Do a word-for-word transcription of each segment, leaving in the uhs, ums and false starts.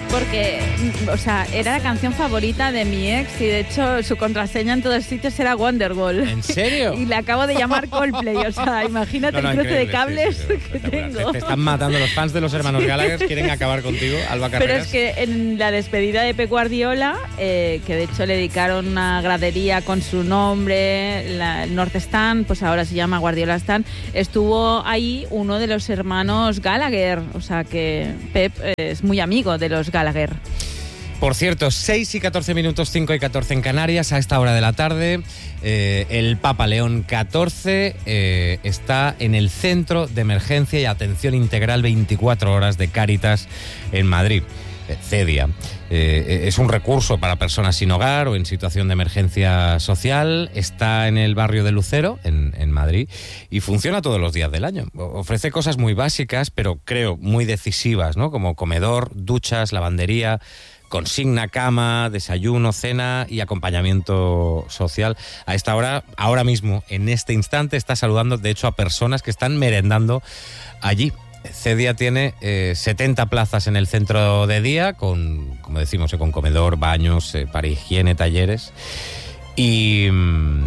Porque, o sea, era la canción favorita de mi ex y de hecho su contraseña en todos sitios era Wonderwall. ¿En serio? Y le acabo de llamar Coldplay, o sea, imagínate no, no, el cruce de cables sí, sí, sí, que tengo. Te, te están matando los fans de los hermanos Gallagher, quieren acabar contigo, Alba Carreras. Pero es que en la despedida de Pep Guardiola, eh, que de hecho le dedicaron una gradería con su nombre, la, el North Stand, pues ahora se llama Guardiola Stand, estuvo ahí uno de los hermanos Gallagher, o sea que Pep es muy amigo de los Gallagher. Por cierto, seis y catorce minutos, cinco y catorce en Canarias, a esta hora de la tarde, eh, el Papa León catorce eh, está en el Centro de Emergencia y Atención Integral veinticuatro horas de Cáritas en Madrid, eh, CEDIA. Eh, es un recurso para personas sin hogar o en situación de emergencia social. Está en el barrio de Lucero, en, en Madrid, y funciona todos los días del año. Ofrece cosas muy básicas, pero creo muy decisivas, ¿no? Como comedor, duchas, lavandería, consigna, cama, desayuno, cena y acompañamiento social. A esta hora, ahora mismo, en este instante, está saludando, de hecho, a personas que están merendando allí. CEDIA tiene eh, setenta plazas en el centro de día, con, como decimos, eh, con comedor, baños, eh, para higiene, talleres. Y mm,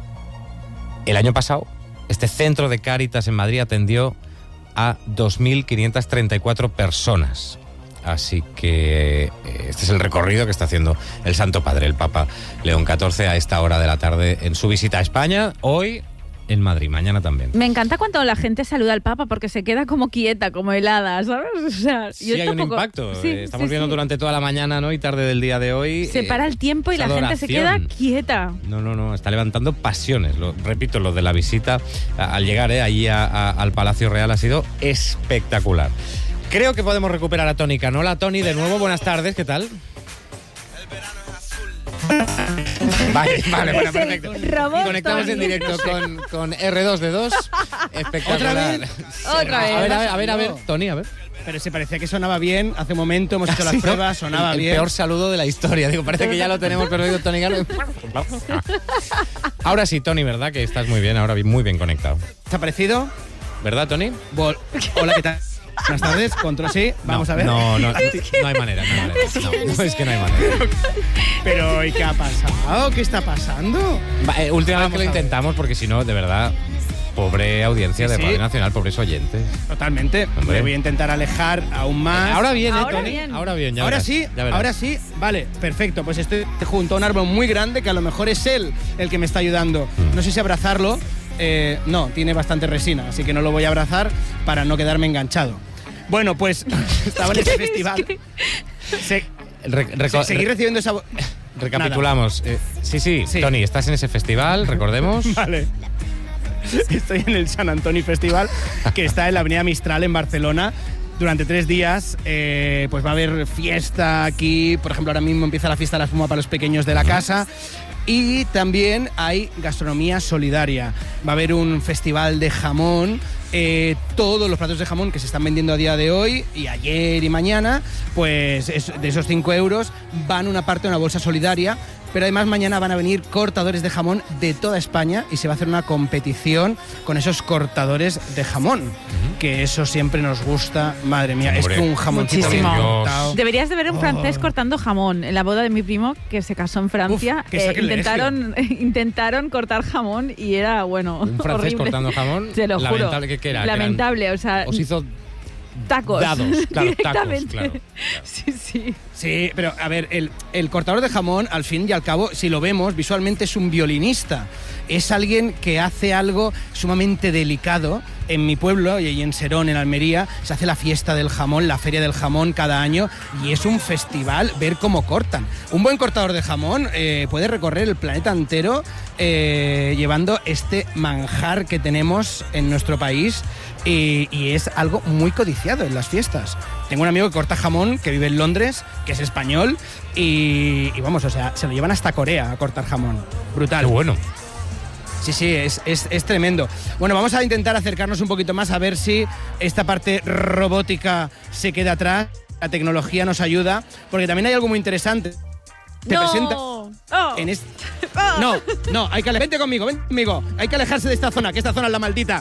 el año pasado, este centro de Cáritas en Madrid atendió a dos mil quinientas treinta y cuatro personas. Así que este es el recorrido que está haciendo el Santo Padre, el Papa León catorce, a esta hora de la tarde en su visita a España. Hoy en Madrid, mañana también. Me encanta cuando la gente saluda al Papa porque se queda como quieta, como helada, ¿sabes? O sea, sí, yo hay tampoco... un impacto. Sí, Estamos sí, viendo sí. durante toda la mañana, ¿no? Y tarde del día de hoy. Se eh, para el tiempo y la gente se queda quieta. No, no, no. Está levantando pasiones. Lo, repito, lo de la visita a, al llegar eh, allí a, a, al Palacio Real ha sido espectacular. Creo que podemos recuperar a Tony Canola. Tony, de nuevo, buenas tardes. ¿Qué tal? Vale, vale, bueno, perfecto. Robot Conectamos Tony. en directo con, con R dos D dos. Espectacular. ¿Otra vez? Otra vez. A ver, a ver, a ver, a ver, Tony, a ver. Pero se parecía que sonaba bien. Hace un momento hemos hecho las Sí, ¿no? pruebas, sonaba el, el bien. peor saludo de la historia. Digo, parece que ya lo tenemos, pero digo, Tony Canola. Ahora sí, Tony, ¿verdad? Que estás muy bien, ahora muy bien conectado. ¿Te ha parecido? ¿Verdad, Tony? Vol- Hola, ¿qué tal? Buenas tardes, control sí, vamos no, a ver. No, no, no, no hay manera, no hay manera. No, no, es que no hay manera. Pero, ¿y qué ha pasado? ¿Qué está pasando? Va, eh, última vez Vamos que lo a ver. intentamos, porque si no, de verdad, pobre audiencia Sí, de sí. Radio Nacional, pobres oyentes. Totalmente. Hombre. Me voy a intentar alejar aún más. Ahora bien, ¿eh, Ahora Tony? bien. Ahora bien, ya Ahora verás, sí, ya verás. ahora sí, vale, perfecto. Pues estoy junto a un árbol muy grande que a lo mejor es él el que me está ayudando. Mm. No sé si abrazarlo. Eh, no, tiene bastante resina, así que no lo voy a abrazar para no quedarme enganchado. Bueno, pues estaba en ese festival. Se, Re- reco- se- seguí recibiendo esa... vo- Recapitulamos. Eh, sí, sí, Sí. Tony, estás en ese festival, recordemos. Vale. Estoy en el San Antoni Festival, que está en la Avenida Mistral, en Barcelona. Durante tres días eh, pues va a haber fiesta aquí. Por ejemplo, ahora mismo empieza la fiesta de la espuma para los pequeños de la casa. Y también hay gastronomía solidaria. Va a haber un festival de jamón. Eh, todos los platos de jamón que se están vendiendo a día de hoy y ayer y mañana, pues es- de esos cinco euros van una parte a una bolsa solidaria. Pero además mañana van a venir cortadores de jamón de toda España y se va a hacer una competición con esos cortadores de jamón, que eso siempre nos gusta. Madre mía, Hombre, es que un jamoncito bien muchísimo. cortado. Deberías de ver un francés cortando jamón. En la boda de mi primo, que se casó en Francia, Uf, qué eh, sacrilegio. intentaron, intentaron cortar jamón y era, bueno, Un francés horrible. cortando jamón. Te lo juro. Lamentable, ¿qué, qué era? Que eran- Lamentable, o sea, Os hizo tacos. dados, claro, tacos, directamente. claro, claro. Sí, sí. Sí, pero a ver, el, el cortador de jamón, al fin y al cabo, si lo vemos, visualmente es un violinista. Es alguien que hace algo sumamente delicado. En mi pueblo, y en Serón, en Almería, se hace la fiesta del jamón, la feria del jamón cada año, y es un festival ver cómo cortan. Un buen cortador de jamón eh, puede recorrer el planeta entero eh, llevando este manjar que tenemos en nuestro país, y, y es algo muy codiciado en las fiestas. Tengo un amigo que corta jamón, que vive en Londres, que es español, y, y vamos, o sea, se lo llevan hasta Corea a cortar jamón. Brutal. Qué bueno. Sí, sí, es, es, es tremendo. Bueno, vamos a intentar acercarnos un poquito más a ver si esta parte robótica se queda atrás. La tecnología nos ayuda, porque también hay algo muy interesante. Te no. presenta Oh. en este... Oh. No, no, hay que ale- vente conmigo, vente conmigo. Hay que alejarse de esta zona, que esta zona es la maldita.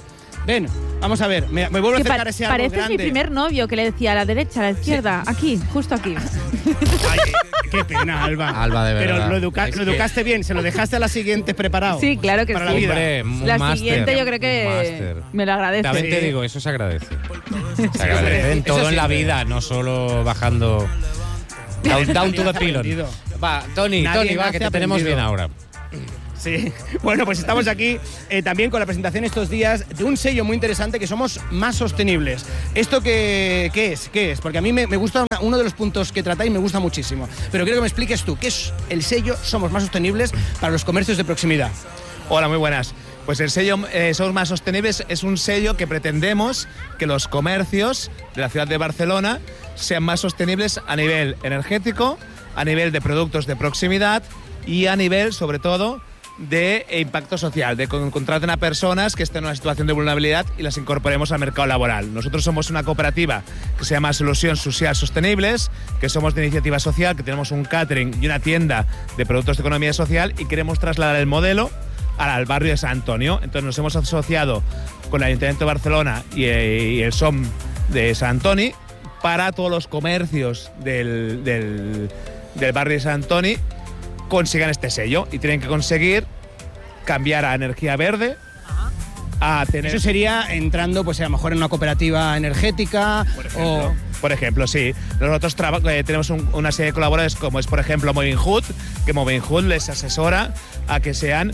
ven, vamos a ver, me, me vuelvo a Que acercar pa- a ese árbol pareces grande. mi primer novio que le decía a la derecha, a la izquierda, aquí, justo aquí. Ay, qué, qué pena, Alba. Alba, de verdad. Pero lo, educa- Es lo que- educaste bien, se lo dejaste a la siguiente preparado. Sí, claro que Para sí. la vida. Hombre, un La máster, siguiente yo creo un que máster. me lo agradece. También te Sí. digo, eso se agradece. Se agradece en Eso todo en la siempre. vida, no solo bajando down, down to the pilon. Aprendido. Va, Tony, Nadie Tony, va, nace que te tenemos aprendido. bien ahora. Sí, bueno, pues estamos aquí eh, también con la presentación estos días de un sello muy interesante que somos más sostenibles. ¿Esto qué, qué es? ¿Qué es? Porque a mí me, me gusta, una- uno de los puntos que tratáis me gusta muchísimo. Pero quiero que me expliques tú, ¿qué es el sello Somos Más Sostenibles para los comercios de proximidad? Hola, muy buenas. Pues el sello eh, Somos Más Sostenibles es un sello que pretendemos que los comercios de la ciudad de Barcelona sean más sostenibles a nivel energético, a nivel de productos de proximidad y a nivel, sobre todo, de impacto social, de que contraten a personas que estén en una situación de vulnerabilidad y las incorporemos al mercado laboral. Nosotros somos una cooperativa que se llama Solucions Social Sostenibles, que somos de iniciativa social, que tenemos un catering y una tienda de productos de economía social y queremos trasladar el modelo al barrio de San Antonio. Entonces nos hemos asociado con el Ayuntamiento de Barcelona y, y el S O M de San Antonio para todos los comercios del, del, del barrio de San Antonio consigan este sello y tienen que conseguir cambiar a energía verde, a tener... Eso sería entrando, pues a lo mejor en una cooperativa energética Por ejemplo, o... por ejemplo, sí. Nosotros traba- eh, tenemos un- una serie de colaboradores como es, por ejemplo, Moving Hood, que Moving Hood les asesora a que sean,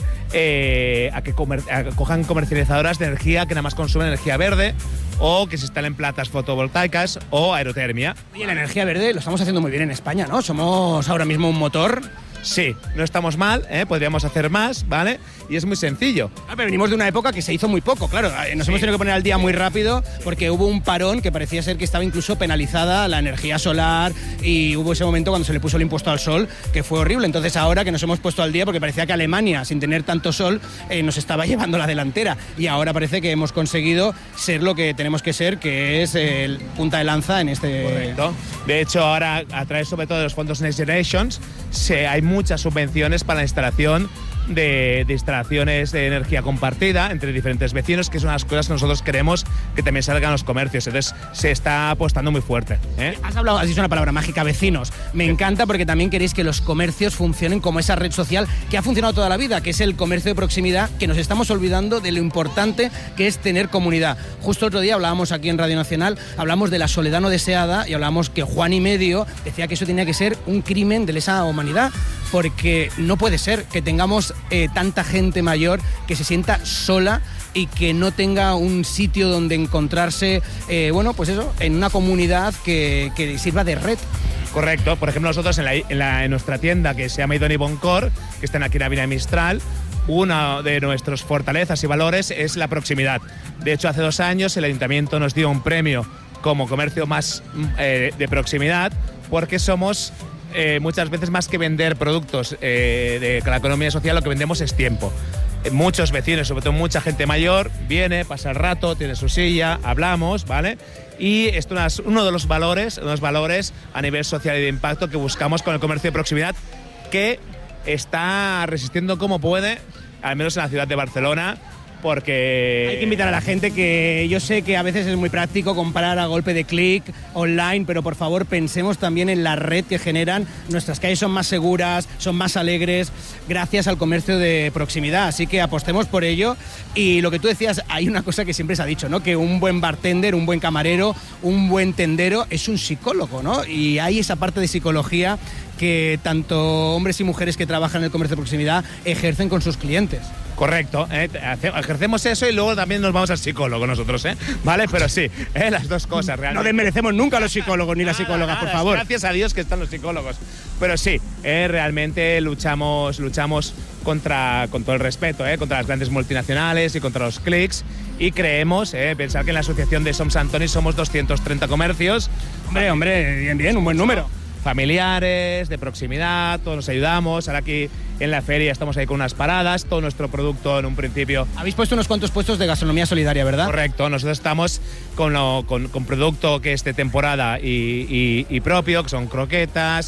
eh, a que comer- a que cojan comercializadoras de energía que nada más consumen energía verde o que se instalen plantas fotovoltaicas o aerotermia. Y la energía verde lo estamos haciendo muy bien en España, ¿no? Somos ahora mismo un motor. Sí, no estamos mal, ¿eh? Podríamos hacer más, ¿vale? Y es muy sencillo. Ah, pero venimos de una época que se hizo muy poco, claro. eh, Nos Sí. hemos tenido que poner al día muy rápido porque hubo un parón que parecía ser que estaba incluso penalizada la energía solar y hubo ese momento cuando se le puso el impuesto al sol que fue horrible. Entonces ahora que nos hemos puesto al día porque parecía que Alemania, sin tener tanto sol, eh, nos estaba llevando la delantera y ahora parece que hemos conseguido ser lo que tenemos que ser, que es el punta de lanza en este... Correcto. De hecho, ahora, a través sobre todo de los fondos Next Generations, se, hay muchas subvenciones para la instalación de, de instalaciones de energía compartida entre diferentes vecinos, que son las cosas que nosotros queremos que también salgan a los comercios. Entonces, se está apostando muy fuerte, ¿eh? Has hablado, has dicho una palabra mágica, vecinos. Me encanta porque también queréis que los comercios funcionen como esa red social que ha funcionado toda la vida, que es el comercio de proximidad, que nos estamos olvidando de lo importante que es tener comunidad. Justo otro día hablábamos aquí en Radio Nacional, hablamos de la soledad no deseada y hablamos que Juan y Medio decía que eso tenía que ser un crimen de lesa humanidad, porque no puede ser que tengamos eh, tanta gente mayor que se sienta sola y que no tenga un sitio donde encontrarse, eh, bueno, pues eso, en una comunidad que, que sirva de red. Correcto. Por ejemplo, nosotros en, la, en, la, en nuestra tienda que se llama Idoni Boncor, que está aquí en la Avenida Mistral, una de nuestras fortalezas y valores es la proximidad. De hecho, hace dos años el Ayuntamiento nos dio un premio como comercio más eh, de proximidad porque somos... Eh, muchas veces más que vender productos eh, de la economía social, lo que vendemos es tiempo. Eh, muchos vecinos, sobre todo mucha gente mayor, viene, pasa el rato, tiene su silla, hablamos, ¿vale? Y esto es uno de los valores, unos valores a nivel social y de impacto que buscamos con el comercio de proximidad, que está resistiendo como puede, al menos en la ciudad de Barcelona, porque... Hay que invitar a la gente, que yo sé que a veces es muy práctico comprar a golpe de clic online, pero por favor pensemos también en la red que generan. Nuestras calles son más seguras, son más alegres gracias al comercio de proximidad, así que apostemos por ello. Y lo que tú decías, hay una cosa que siempre se ha dicho, ¿no? Que un buen bartender, un buen camarero, un buen tendero es un psicólogo, ¿no? Y hay esa parte de psicología que tanto hombres y mujeres que trabajan en el comercio de proximidad ejercen con sus clientes. Correcto, ¿eh? Ejercemos eso y luego también nos vamos al psicólogo nosotros, ¿eh? ¿Vale? Pero sí, ¿eh? Las dos cosas realmente. No desmerecemos nunca a los psicólogos ni las psicólogas, Nada, por nada, favor. Gracias a Dios que están los psicólogos. Pero sí, ¿eh? Realmente luchamos, luchamos contra, con todo el respeto, ¿eh? Contra las grandes multinacionales y contra los clics. Y creemos, ¿eh? Pensar que en la asociación de Som Santoni somos doscientos treinta comercios. Hombre, hombre, bien, bien, un buen número. Familiares, de proximidad, todos nos ayudamos. Ahora aquí en la feria estamos ahí con unas paradas, todo nuestro producto en un principio. Habéis puesto unos cuantos puestos de gastronomía solidaria, ¿verdad? Correcto, nosotros estamos con, lo, con, con producto que es de temporada y, y, y propio, que son croquetas,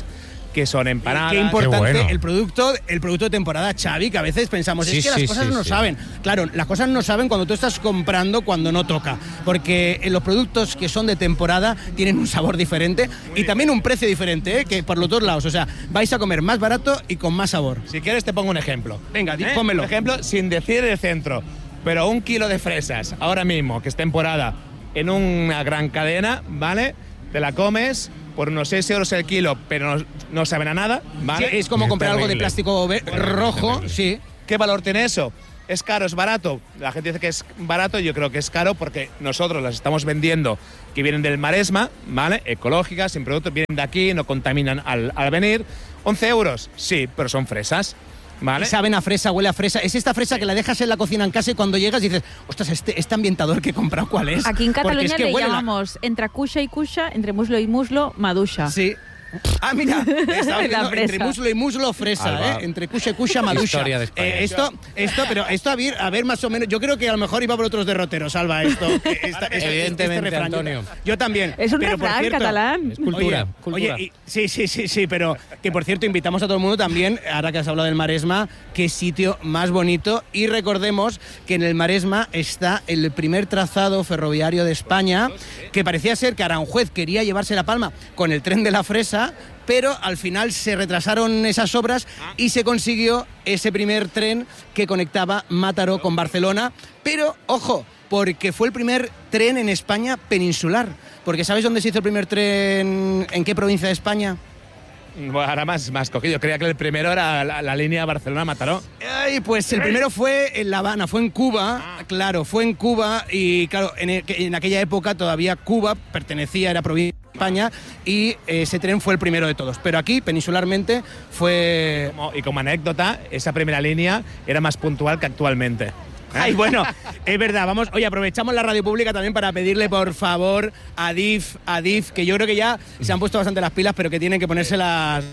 que son empanadas. Qué importante Qué bueno. el producto, el producto de temporada, Xavi, que a veces pensamos, Sí, es que sí, las cosas sí, no sí. saben. Claro, las cosas no saben cuando tú estás comprando cuando no toca, porque los productos que son de temporada tienen un sabor diferente y también un precio diferente, ¿eh? Que por los dos lados, o sea, vais a comer más barato y con más sabor. Si quieres te pongo un ejemplo. Venga, di- ¿Eh? pónmelo. Por ejemplo, sin decir el centro, pero un kilo de fresas, ahora mismo, que es temporada, en una gran cadena, ¿vale? Te la comes por unos seis euros el kilo, pero no, no saben a nada, ¿vale? Sí, es como Es comprar algo de terrible. plástico ve- rojo, terrible. sí. ¿Qué valor tiene eso? ¿Es caro, es barato? La gente dice que es barato, yo creo que es caro porque nosotros las estamos vendiendo que vienen del Maresma, ¿vale? Ecológicas, sin productos, vienen de aquí, no contaminan al, al venir. ¿once euros? Sí, pero son fresas, ¿vale? Y saben a fresa, huele a fresa. Es esta fresa que la dejas en la cocina en casa y cuando llegas dices, ostras, este, este ambientador que he comprado, ¿cuál es? Aquí en Porque Cataluña es que le huele la- llamamos entre cuxa y cuxa, entre muslo y muslo, madusha. Sí. Ah, mira, estaba La diciendo, fresa. entre muslo y muslo, fresa, Alba. ¿eh? Entre cuxa y cuxa, madusha. Historia de España. Eh, esto, esto, pero esto a ver, a ver, más o menos, yo creo que a lo mejor iba por otros derroteros, Alba, esto. que esta- este- Evidentemente, refrán. Yo- Antonio. Yo también. Es un pero por refrán cierto- catalán. Es cultura, Oye, cultura. oye, y- sí, sí, sí, sí, pero que por cierto invitamos a todo el mundo también, ahora que has hablado del Maresma, qué sitio más bonito. Y recordemos que en el Maresma está el primer trazado ferroviario de España, que parecía ser que Aranjuez quería llevarse la palma con el tren de la fresa, pero al final se retrasaron esas obras y se consiguió ese primer tren que conectaba Mataró con Barcelona. Pero, ojo, porque fue el primer tren en España peninsular. Porque ¿sabes dónde se hizo el primer tren? ¿En qué provincia de España? Bueno, ahora más, más cogido. Creía que el primero era la, la línea Barcelona-Mataró. Ay, pues el primero fue en La Habana, fue en Cuba, claro, fue en Cuba y claro, en, e- en aquella época todavía Cuba pertenecía, era provincia de España y ese tren fue el primero de todos. Pero aquí, peninsularmente, fue... Como- y como anécdota, esa primera línea era más puntual que actualmente. Ay, bueno, es verdad, vamos, oye, aprovechamos la radio pública también para pedirle por favor a D I F, a D I F, que yo creo que ya se han puesto bastante las pilas, pero que tienen que ponerse las...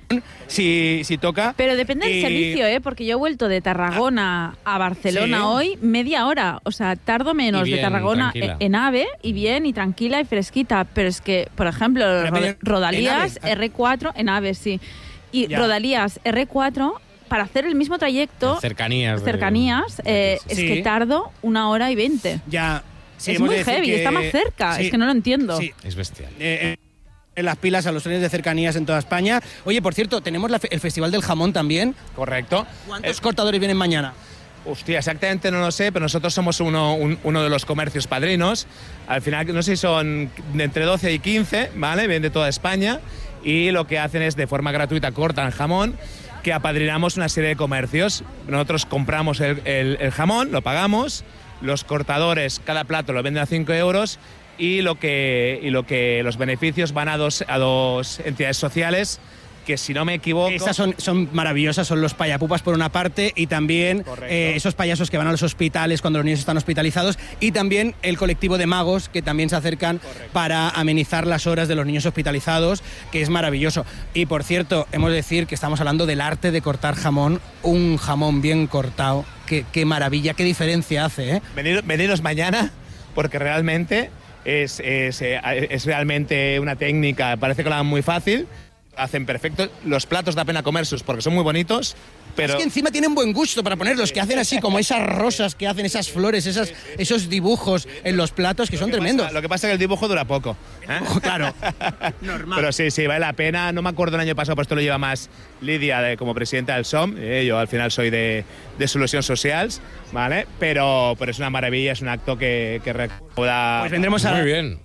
Si, si toca. Pero depende del Y- servicio, ¿eh? Porque yo he vuelto de Tarragona a Barcelona Sí. hoy media hora. O sea, tardo menos Y bien, de Tarragona tranquila. en AVE y bien y tranquila y fresquita. Pero es que, por ejemplo, Pero Ro- en- Rodalías en AVE. R cuatro, en AVE sí. Y Ya. Rodalías R cuatro, para hacer el mismo trayecto, Cercanías. de- cercanías, eh, Sí. es que tardo una hora y veinte. Ya. sí, es hemos muy de decir heavy, que- está más cerca. sí, Es que no lo entiendo. sí. Es bestial. Eh, en las pilas a los trenes de cercanías en toda España. Oye, por cierto, tenemos la fe- el Festival del Jamón también. Correcto. ¿Cuántos cortadores vienen mañana? Hostia, exactamente no lo sé, pero nosotros somos uno, un- uno de los comercios padrinos. Al final, no sé si son de entre doce y quince, ¿vale? Vienen de toda España y lo que hacen es de forma gratuita cortan jamón, que apadrinamos una serie de comercios. Nosotros compramos el, el- el jamón, lo pagamos, los cortadores, cada plato lo venden a cinco euros y lo que, y lo que los beneficios van a dos, a dos entidades sociales que, si no me equivoco... Esas son, son maravillosas, son los payapupas por una parte y también Correcto. eh, esos payasos que van a los hospitales cuando los niños están hospitalizados y también el colectivo de magos que también se acercan para amenizar las horas de los niños hospitalizados, que es maravilloso. Y por cierto, hemos de decir que estamos hablando del arte de cortar jamón, un jamón bien cortado, qué, qué maravilla, qué diferencia hace, ¿eh? Venid- veniros mañana porque realmente es, es, eh, es realmente una técnica, parece que lo hagan muy fácil, hacen perfecto, los platos da pena comerlos porque son muy bonitos, pero... Es que encima tienen buen gusto para ponerlos, que hacen así como esas rosas, que hacen esas flores, esas, esos dibujos en los platos que son Lo que tremendos. pasa- Lo que pasa es que el dibujo dura poco. ¿eh? Claro, normal. Pero sí, sí, vale la pena. No me acuerdo el año pasado, pues esto lo lleva más Lidia de, como presidenta del S O M. eh, yo al final soy de, de Solucions Socials, ¿vale? Pero, pero es una maravilla, es un acto que, que recauda... Pues vendremos a... Muy bien.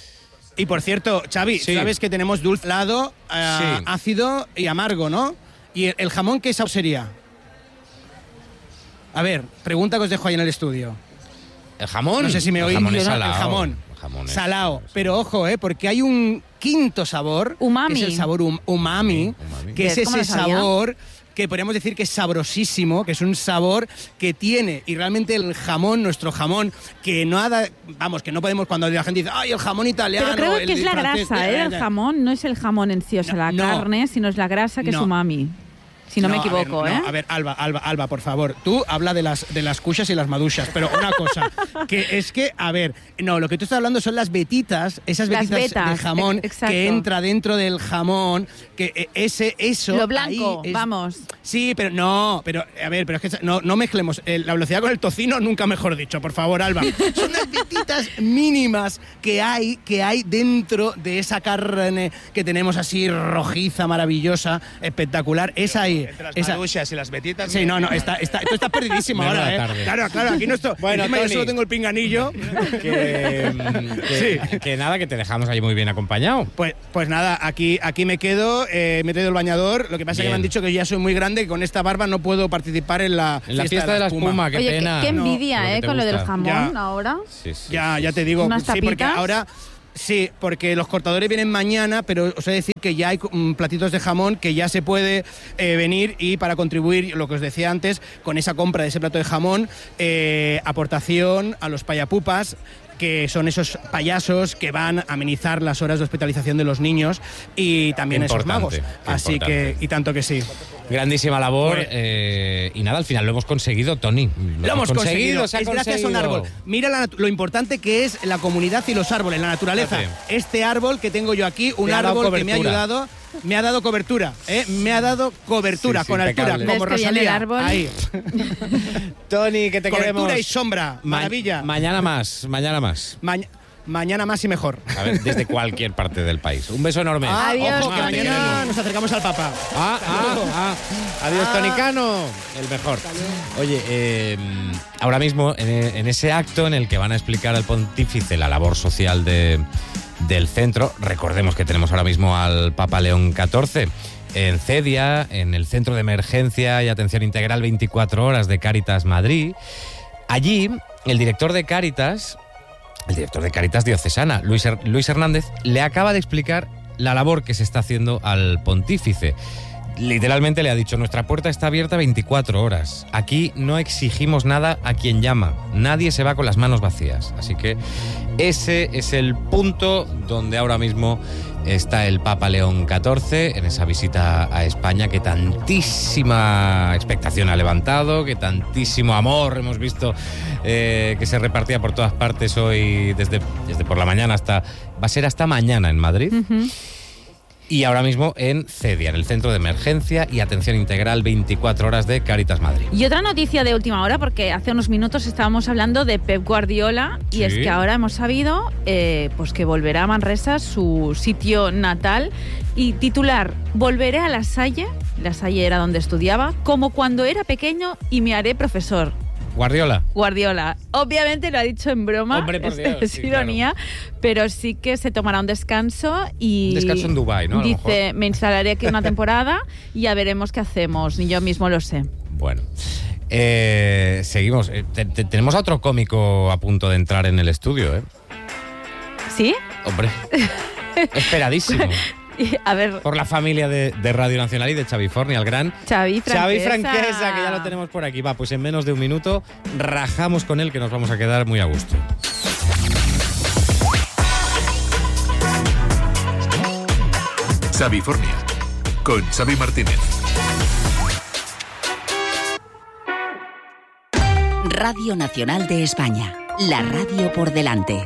Y por cierto, Xavi, Sí. sabes que tenemos dulce, helado, eh, Sí. ácido y amargo, ¿no? ¿Y el, el jamón qué sabor sería? A ver, pregunta que os dejo ahí en el estudio. ¿El jamón? No sé si me El oís. jamón es Yo no, salado. El jamón. El jamón es- Salao. Pero ojo, ¿eh? Porque hay un quinto sabor. Umami. Que es el sabor um- umami. Umami. Que es ¿Ves cómo ese lo sabía? sabor que podríamos decir que es sabrosísimo, que es un sabor que tiene, y realmente el jamón, nuestro jamón, que no ha da- vamos, que no podemos cuando la gente dice, ay, el jamón italiano. Pero creo el que es la francés", grasa, ¿eh? eh, El eh, jamón no es el jamón en sí, o sea, No, la no. carne, sino es la grasa que No. es umami. si no, No, me equivoco, a ver, ¿eh? no, a ver, Alba, Alba, Alba, por favor. Tú habla de las de las cuchas y las maduchas, pero una cosa, que es que, a ver, no, lo que tú estás hablando son las vetitas, esas Las vetitas vetas, de jamón e- exacto. que entra dentro del jamón, que eh, ese, eso. Lo blanco, ahí es- vamos. Sí, pero no, pero a ver, pero es que no, no mezclemos eh, la velocidad con el tocino, nunca mejor dicho, por favor, Alba. Son las vetitas mínimas que hay, que hay dentro de esa carne que tenemos así rojiza, maravillosa, espectacular. Esa ahí. Entre las esa. maduchas y las vetitas. Sí, no, no, está, está, tú estás perdidísimo Menuda ahora, ¿eh? tarde. Claro, claro, aquí no estoy. Bueno, Encima yo Tony. solo tengo el pinganillo. Que, mm, que- Sí. que nada, que te dejamos ahí muy bien acompañado. Pues, pues nada, aquí, aquí me quedo, eh, me he traído el bañador. Lo que pasa es que Bien. me han dicho que yo ya soy muy grande, que con esta barba no puedo participar en la, En la fiesta de la espuma, qué Oye, pena. qué, qué No, envidia, lo que ¿eh? te Con lo del gusta. jamón Ya. ahora. Sí, sí, Ya, sí, ya sí. te digo, ¿Unas sí, porque tapitas? ahora sí, porque los cortadores vienen mañana, pero os he de decir que ya hay mm, platitos de jamón que ya se puede eh, venir y para contribuir, lo que os decía antes, con esa compra de ese plato de jamón, eh, aportación a los payapupas, que son esos payasos que van a amenizar las horas de hospitalización de los niños y también esos magos. Importante, qué Así importante. que, y tanto que sí. Grandísima labor. Pues- eh, y nada, al final lo hemos conseguido, Tony. Lo hemos conseguido, se ha es gracias a un conseguido. árbol. Mira la natu- lo importante que es la comunidad y los árboles, la naturaleza. Fíjate. Este árbol que tengo yo aquí, un Te ha dado árbol que me ha cobertura. ayudado, me ha dado cobertura, ¿eh? Me ha dado cobertura, Sí, sí, con altura, impecable. como ¿Ves que viene el Rosalía. árbol? Ahí. Tony, que te Cobertura queremos. y sombra, Ma- maravilla. mañana más, mañana más. Ma- mañana más y mejor. A ver, desde cualquier parte del país. Un beso enorme. Ah, Adiós, ojo, que Tony. mañana nos acercamos al Papa. Ah, ah, ah. Adiós, Ah. Tonicano. El mejor. Oye, eh, ahora mismo, en, en ese acto en el que van a explicar al pontífice la labor social de, del centro, recordemos que tenemos ahora mismo al Papa León catorce en Cedia, en el Centro de Emergencia y Atención Integral veinticuatro horas de Cáritas Madrid. Allí, el director de Cáritas, el director de Cáritas Diocesana, Luis, Her- Luis Hernández, le acaba de explicar la labor que se está haciendo al pontífice. Literalmente le ha dicho, nuestra puerta está abierta veinticuatro horas. Aquí no exigimos nada a quien llama. Nadie se va con las manos vacías. Así que ese es el punto donde ahora mismo está el Papa León catorce en esa visita a España que tantísima expectación ha levantado, que tantísimo amor hemos visto eh, que se repartía por todas partes hoy, desde, desde por la mañana hasta... Va a ser hasta mañana en Madrid. Ujú. Y ahora mismo en Cedia, en el Centro de Emergencia y Atención Integral veinticuatro horas de Cáritas Madrid. Y otra noticia de última hora, porque hace unos minutos estábamos hablando de Pep Guardiola y Sí. es que ahora hemos sabido eh, pues que volverá a Manresa, su sitio natal, y titular, volveré a La Salle, La Salle era donde estudiaba, como cuando era pequeño y me haré profesor. Guardiola. Guardiola. Obviamente lo ha dicho en broma, Hombre, por es, Dios, es sí, ironía, pero sí que se tomará un descanso y... Un descanso en Dubái, ¿no? A lo Dice, mejor. me instalaré aquí una temporada y ya veremos qué hacemos, ni yo mismo lo sé. Bueno. Eh, seguimos. Eh, te- te- tenemos a otro cómico a punto de entrar en el estudio, ¿eh? ¿Sí? Hombre. Esperadísimo. Y, a ver, Por la familia de, de Radio Nacional y de Xavi Forni, al gran Xavi Franquesa. Xavi Franquesa, que ya lo tenemos por aquí. Va, pues en menos de un minuto rajamos con él, que nos vamos a quedar muy a gusto. Xavifornia, con Xavi Martínez. Radio Nacional de España, la radio por delante.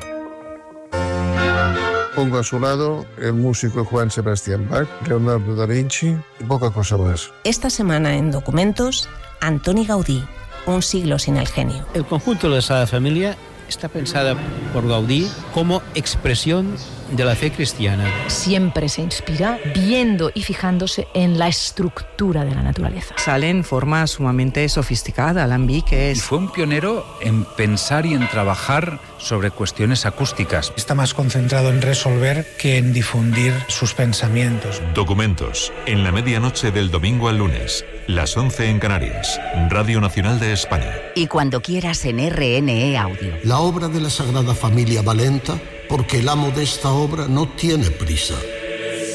Pongo a su lado el músico Juan Sebastián Bach, Leonardo da Vinci y poca cosa más. Esta semana en Documentos, Antoni Gaudí, Un siglo sin el genio. El conjunto de la Sagrada Familia está pensada por Gaudí como expresión de la fe cristiana. Siempre se inspira viendo y fijándose en la estructura de la naturaleza. Sale en forma sumamente sofisticada, alambique. Y fue un pionero en pensar y en trabajar sobre cuestiones acústicas. Está más concentrado en resolver que en difundir sus pensamientos. Documentos, en la medianoche del domingo al lunes, las once en Canarias, Radio Nacional de España. Y cuando quieras en R N E Audio. La obra de la Sagrada Familia va lenta porque el amo de esta obra no tiene prisa.